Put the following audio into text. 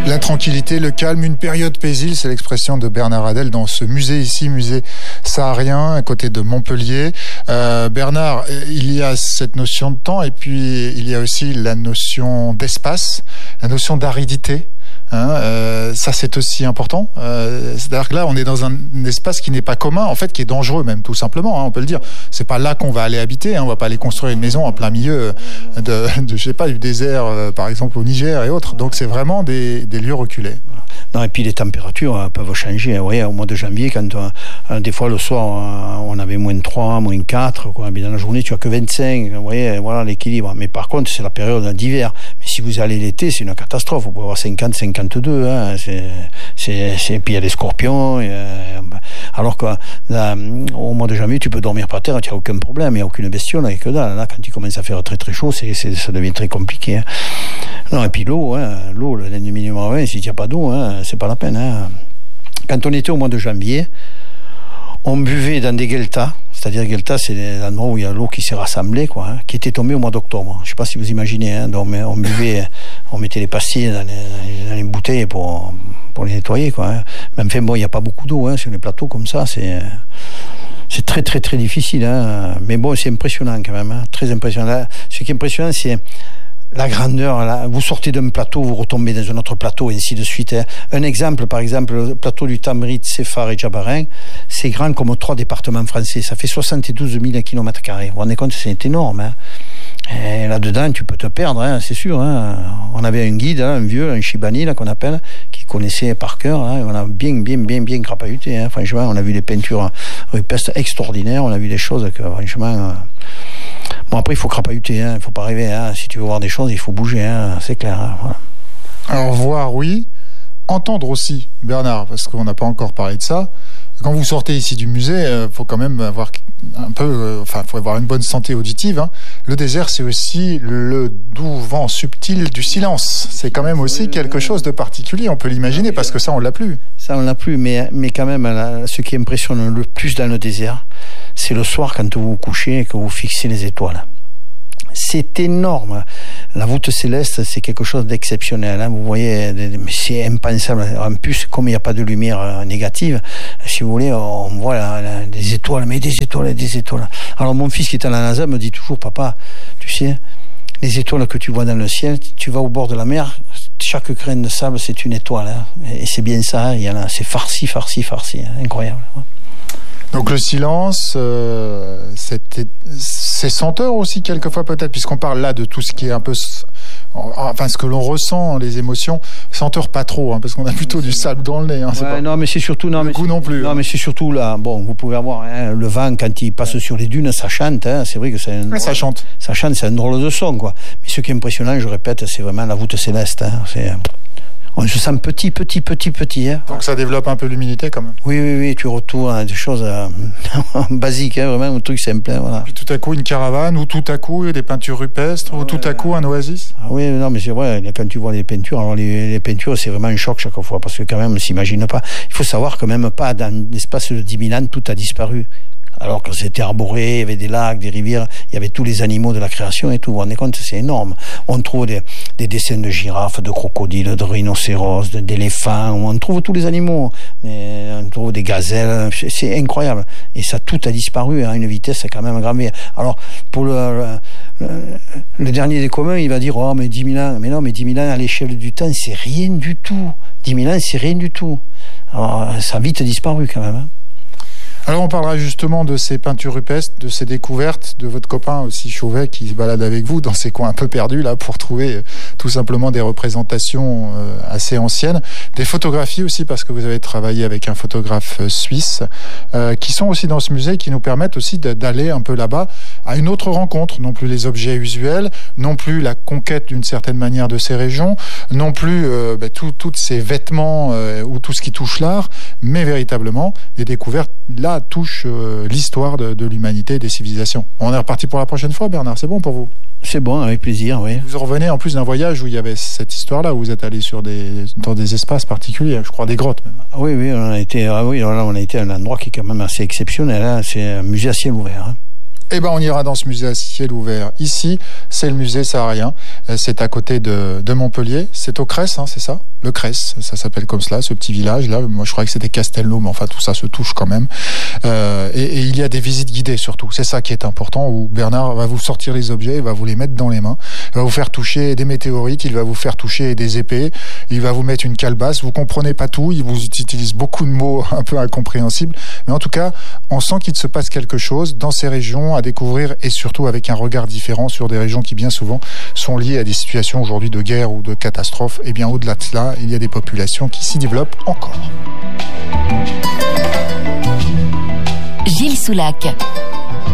La tranquillité, le calme, une période paisible, c'est l'expression de Bernard Hadel dans ce musée ici, musée saharien, à côté de Montpellier. Bernard, il y a cette notion de temps et puis il y a aussi la notion d'espace, la notion d'aridité. Ça c'est aussi important. C'est-à-dire que là on est dans un espace qui n'est pas commun, en fait qui est dangereux même tout simplement. On peut le dire. C'est pas là qu'on va aller habiter. On va pas aller construire une maison en plein milieu de je sais pas du désert par exemple au Niger et autres. Donc c'est vraiment des lieux reculés. Non, et puis les températures peuvent changer. Vous voyez, au mois de janvier, quand des fois le soir on avait moins 3, moins 4, quoi. Mais dans la journée tu as que 25. Vous voyez, voilà l'équilibre. Mais par contre c'est la période d'hiver. Mais si vous allez l'été, c'est une catastrophe. Vous pouvez avoir 50, 52. Hein. Puis il y a des scorpions. Alors qu'au mois de janvier, tu peux dormir par terre, tu n'as aucun problème. Il n'y a aucune bestiole avec que dalle. Là, quand il commence à faire très très chaud, ça devient très compliqué. Hein. Non, et puis l'eau, le minimum 20, si tu n'as pas d'eau, c'est pas la peine. Hein. Quand on était au mois de janvier, on buvait dans des gueltas. C'est-à-dire gueltas, c'est l'endroit où il y a l'eau qui s'est rassemblée, quoi, qui était tombée au mois d'octobre. Je ne sais pas si vous imaginez. Hein, donc on buvait, on mettait les pastilles dans les bouteilles pour les nettoyer, quoi. Hein. Mais enfin, bon, il n'y a pas beaucoup d'eau sur les plateaux comme ça. C'est très très très difficile. Hein. Mais bon, c'est impressionnant quand même. Hein, très impressionnant. Là, ce qui est impressionnant, c'est la grandeur, là, vous sortez d'un plateau, vous retombez dans un autre plateau, et ainsi de suite. Un exemple, par exemple, le plateau du Tamrit, Séphar et Djabarin, c'est grand comme 3 départements français. Ça fait 72 000 km². Vous vous rendez compte, c'est énorme. Hein. Et là-dedans, tu peux te perdre, hein, c'est sûr. Hein. On avait un guide, un vieux, un Chibani, là, qu'on appelle, qui connaissait par cœur. Hein, on a bien crapahuté. Hein. Franchement, on a vu des peintures rupestres extraordinaires. On a vu des choses que, franchement... Bon, après, il faut crapahuter, il ne faut pas rêver. Hein. Si tu veux voir des choses, il faut bouger, c'est clair. Hein. Voilà. Alors, voir, oui. Entendre aussi, Bernard, parce qu'on n'a pas encore parlé de ça. Quand vous sortez ici du musée, faut quand même avoir un peu... faut avoir une bonne santé auditive. Hein. Le désert, c'est aussi le doux vent subtil du silence. C'est quand même aussi quelque chose de particulier. On peut l'imaginer, parce que ça, on l'a plus. Ça, on l'a plus, mais quand même, ce qui impressionne le plus dans le désert, c'est le soir, quand vous vous couchez et que vous fixez les étoiles. C'est énorme. La voûte céleste, c'est quelque chose d'exceptionnel. Hein. Vous voyez, c'est impensable. En plus, comme il n'y a pas de lumière négative, si vous voulez, on voit des étoiles, mais des étoiles. Alors mon fils qui est à la NASA me dit toujours, papa, tu sais, les étoiles que tu vois dans le ciel, tu vas au bord de la mer, chaque graine de sable, c'est une étoile. Hein. Et c'est bien ça, il y en a, c'est farci, hein. Incroyable. Donc le silence, c'est senteur aussi quelquefois peut-être, puisqu'on parle là de tout ce qui est un peu, enfin ce que l'on ressent, les émotions. Senteur pas trop, parce qu'on a plutôt du sable dans le nez. Hein, ouais, non, mais c'est surtout le goût non plus. Non, mais c'est surtout là. Bon, vous pouvez avoir le vent quand il passe sur les dunes, ça chante. Hein, c'est vrai que ça chante. Ça chante, c'est un drôle de son, quoi. Mais ce qui est impressionnant, je répète, c'est vraiment la voûte céleste. Hein, on se sent petit. Hein. Donc ça développe un peu l'humilité quand même. Oui, tu retournes à des choses basiques, hein, vraiment un truc simple. Hein, voilà. Puis tout à coup une caravane, ou tout à coup des peintures rupestres, ou tout à coup un oasis. Ah oui, non, mais c'est vrai, quand tu vois les peintures, alors les peintures, c'est vraiment un choc chaque fois, parce que quand même, on ne s'imagine pas. Il faut savoir que même pas dans l'espace de 10 000 ans, tout a disparu. Alors que c'était arboré, il y avait des lacs, des rivières, il y avait tous les animaux de la création et tout. Vous vous rendez compte, c'est énorme. On trouve des dessins de girafes, de crocodiles, de rhinocéros, d'éléphants, on trouve tous les animaux. On trouve des gazelles, c'est incroyable. Et ça, tout a disparu à une vitesse quand même gravée. Alors, pour le dernier des communs, il va dire, oh, mais 10 000 ans. Mais non, mais 10 000 ans à l'échelle du temps, c'est rien du tout. 10 000 ans, c'est rien du tout. Alors, ça a vite disparu quand même. Hein. Alors on parlera justement de ces peintures rupestres, de ces découvertes, de votre copain aussi Chauvet qui se balade avec vous dans ces coins un peu perdus là pour trouver tout simplement des représentations assez anciennes, des photographies aussi parce que vous avez travaillé avec un photographe suisse qui sont aussi dans ce musée, qui nous permettent aussi d'aller un peu là-bas à une autre rencontre, non plus les objets usuels, non plus la conquête d'une certaine manière de ces régions, non plus tous ces vêtements ou tout ce qui touche l'art, mais véritablement des découvertes là touche l'histoire de l'humanité et des civilisations. On est reparti pour la prochaine fois, Bernard, c'est bon pour vous? C'est bon, avec plaisir, oui. Vous revenez en plus d'un voyage où il y avait cette histoire-là, où vous êtes allé dans des espaces particuliers, je crois des grottes même. Oui, on a été à un endroit qui est quand même assez exceptionnel, hein. C'est un musée à ciel ouvert. Hein. On ira dans ce musée à ciel ouvert. Ici, c'est le musée saharien. C'est à côté de Montpellier. C'est au Cress, c'est ça ? Le Cress, ça s'appelle comme cela, ce petit village. Là, moi, je croyais que c'était Castelnau, mais enfin, tout ça se touche quand même. Et il y a des visites guidées, surtout. C'est ça qui est important, où Bernard va vous sortir les objets, il va vous les mettre dans les mains, il va vous faire toucher des météorites, il va vous faire toucher des épées, il va vous mettre une calebasse. Vous comprenez pas tout, il vous utilise beaucoup de mots un peu incompréhensibles. Mais en tout cas, on sent qu'il se passe quelque chose dans ces régions à découvrir, et surtout avec un regard différent sur des régions qui bien souvent sont liées à des situations aujourd'hui de guerre ou de catastrophe. Et bien au-delà de cela, il y a des populations qui s'y développent encore. Gilles Soulac.